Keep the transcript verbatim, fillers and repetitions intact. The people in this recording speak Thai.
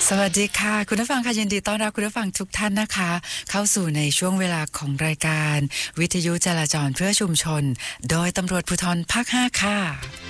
สวัสดีค่ะคุณผู้ฟังค่ะยินดีต้อนรับคุณผู้ฟังทุกท่านนะคะเข้าสู่ในช่วงเวลาของรายการวิทยุจราจรเพื่อชุมชนโดยตำรวจภูธรภาคห้าค่ะ